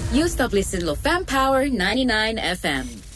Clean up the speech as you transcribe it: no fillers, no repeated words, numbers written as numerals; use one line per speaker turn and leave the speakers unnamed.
You stop listening to Fam Power 99 FM.